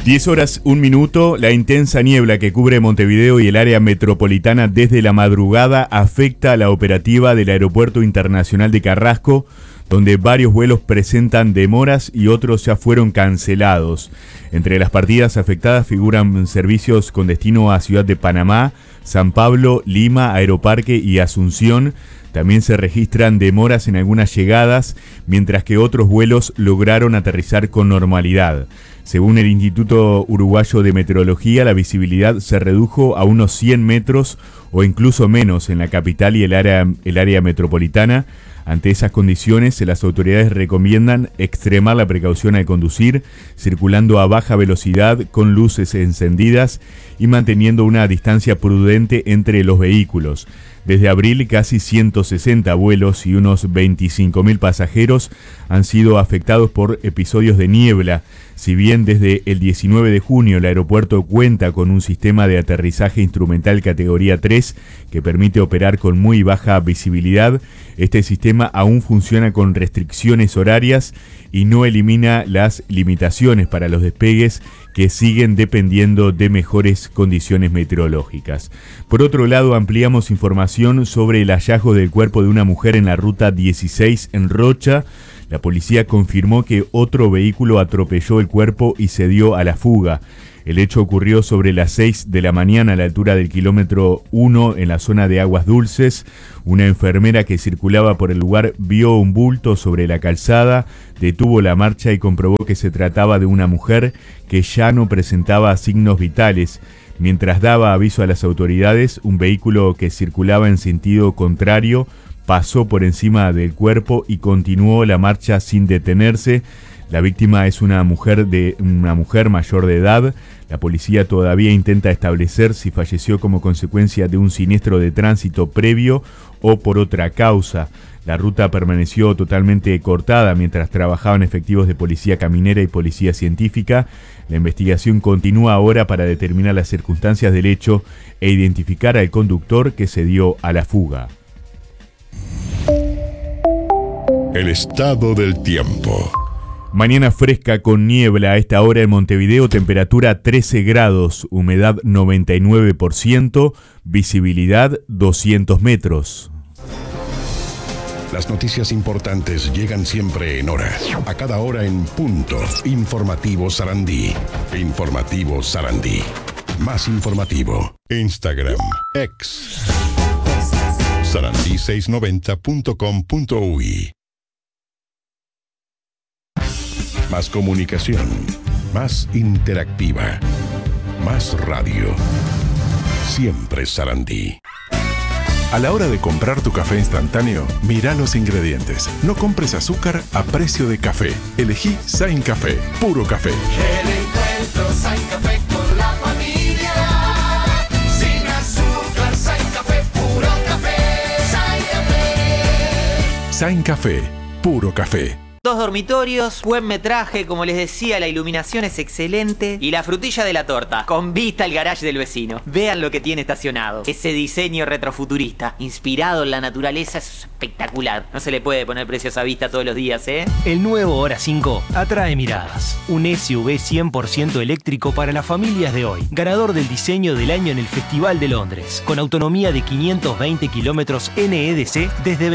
10 horas, 1 minuto. La intensa niebla que cubre Montevideo y el área metropolitana desde la madrugada afecta a la operativa del Aeropuerto Internacional de Carrasco, donde varios vuelos presentan demoras y otros ya fueron cancelados. Entre las partidas afectadas figuran servicios con destino a Ciudad de Panamá, San Pablo, Lima, Aeroparque y Asunción. También se registran demoras en algunas llegadas, mientras que otros vuelos lograron aterrizar con normalidad. Según el Instituto Uruguayo de Meteorología, la visibilidad se redujo a unos 100 metros o incluso menos en la capital y el área metropolitana. Ante esas condiciones, las autoridades recomiendan extremar la precaución al conducir, circulando a baja velocidad con luces encendidas y manteniendo una distancia prudente entre los vehículos. Desde abril, casi 160 vuelos y unos 25.000 pasajeros han sido afectados por episodios de niebla. Si bien desde el 19 de junio el aeropuerto cuenta con un sistema de aterrizaje instrumental categoría 3 que permite operar con muy baja visibilidad, este sistema aún funciona con restricciones horarias y no elimina las limitaciones para los despegues que siguen dependiendo de mejores condiciones meteorológicas. Por otro lado, ampliamos información sobre el hallazgo del cuerpo de una mujer en la ruta 16 en Rocha. La policía confirmó que otro vehículo atropelló el cuerpo y se dio a la fuga. El hecho ocurrió sobre las 6 de la mañana a la altura del kilómetro 1 en la zona de Aguas Dulces. Una enfermera que circulaba por el lugar vio un bulto sobre la calzada, detuvo la marcha y comprobó que se trataba de una mujer que ya no presentaba signos vitales. Mientras daba aviso a las autoridades, un vehículo que circulaba en sentido contrario pasó por encima del cuerpo y continuó la marcha sin detenerse. La víctima es una mujer mayor de edad. La policía todavía intenta establecer si falleció como consecuencia de un siniestro de tránsito previo o por otra causa. La ruta permaneció totalmente cortada mientras trabajaban efectivos de policía caminera y policía científica. La investigación continúa ahora para determinar las circunstancias del hecho e identificar al conductor que se dio a la fuga. El estado del tiempo. Mañana fresca con niebla a esta hora en Montevideo, temperatura 13 grados, humedad 99%, visibilidad 200 metros. Las noticias importantes llegan siempre en hora, a cada hora en punto. Informativo Sarandí. Informativo Sarandí. Más informativo. Instagram, X. sarandí690.com.uy. Más comunicación, más interactiva, más radio. Siempre Sarandí. A la hora de comprar tu café instantáneo, mira los ingredientes. No compres azúcar a precio de café. Elegí Sain Café, puro café. El encuentro Sain Café con la familia. Sin azúcar, Sain Café, puro café. Sain Café. Sain Café, puro café. 2 dormitorios, buen metraje, como les decía, la iluminación es excelente y la frutilla de la torta, con vista al garage del vecino. Vean lo que tiene estacionado. Ese diseño retrofuturista, inspirado en la naturaleza, es espectacular. No se le puede poner precios a vista todos los días, ¿eh? El nuevo Hora 5 atrae miradas. Un SUV 100% eléctrico para las familias de hoy. Ganador del diseño del año en el Festival de Londres. Con autonomía de 520 kilómetros NEDC desde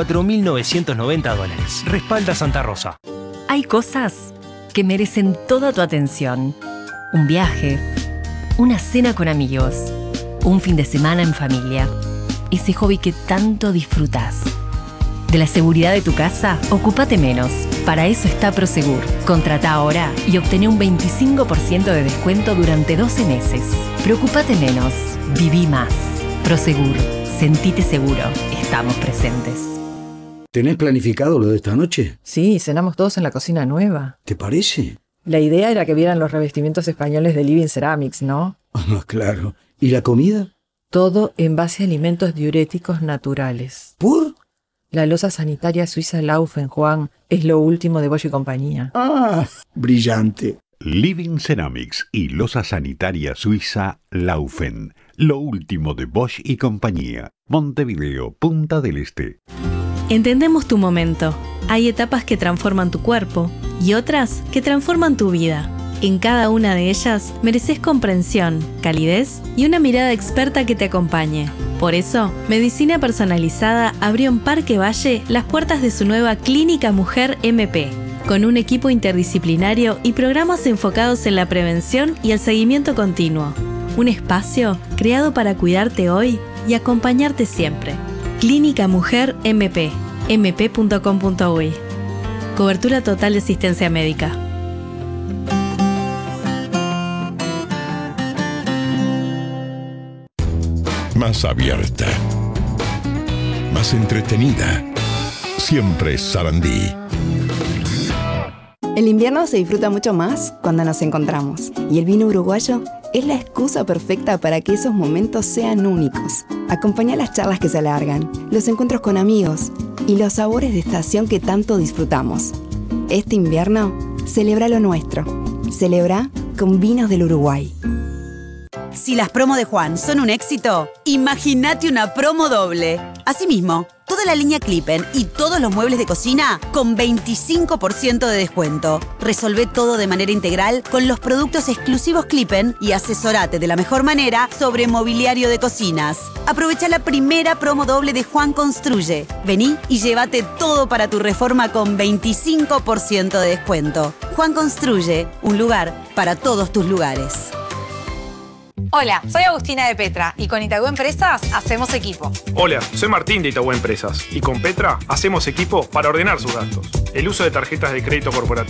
$24.990. Respalda Santa Rosa. Hay cosas que merecen toda tu atención. Un viaje, una cena con amigos, un fin de semana en familia. Ese hobby que tanto disfrutás. De la seguridad de tu casa, ocúpate menos. Para eso está Prosegur. Contrata ahora y obtené un 25% de descuento durante 12 meses. Preocúpate menos. Viví más. Prosegur. Sentite seguro. Estamos presentes. ¿Tenés planificado lo de esta noche? Sí, cenamos todos en la cocina nueva. ¿Te parece? La idea era que vieran los revestimientos españoles de Living Ceramics, ¿no? Ah, claro. ¿Y la comida? Todo en base a alimentos diuréticos naturales. ¿Por? La loza sanitaria suiza Laufen, Juan, es lo último de Bosch y compañía. Ah, brillante. Living Ceramics y loza sanitaria suiza Laufen, lo último de Bosch y compañía. Montevideo, Punta del Este. Entendemos tu momento. Hay etapas que transforman tu cuerpo y otras que transforman tu vida. En cada una de ellas mereces comprensión, calidez y una mirada experta que te acompañe. Por eso, Medicina Personalizada abrió en Parque Valle las puertas de su nueva Clínica Mujer MP, con un equipo interdisciplinario y programas enfocados en la prevención y el seguimiento continuo. Un espacio creado para cuidarte hoy y acompañarte siempre. Clínica Mujer MP, mp.com.uy. Cobertura total de asistencia médica. Más abierta, más entretenida. Siempre Sarandí. El invierno se disfruta mucho más cuando nos encontramos. Y el vino uruguayo es la excusa perfecta para que esos momentos sean únicos. Acompaña las charlas que se alargan, los encuentros con amigos y los sabores de estación que tanto disfrutamos. Este invierno, celebra lo nuestro. Celebra con vinos del Uruguay. Si las promos de Juan son un éxito, imagínate una promo doble. Asimismo, toda la línea Clippen y todos los muebles de cocina con 25% de descuento. Resolvé todo de manera integral con los productos exclusivos Clippen y asesorate de la mejor manera sobre mobiliario de cocinas. Aprovecha la primera promo doble de Juan Construye. Vení y llévate todo para tu reforma con 25% de descuento. Juan Construye, un lugar para todos tus lugares. Hola, soy Agustina de Petra y con Itaú Empresas hacemos equipo. Hola, soy Martín de Itaú Empresas y con Petra hacemos equipo para ordenar sus gastos. El uso de tarjetas de crédito corporativo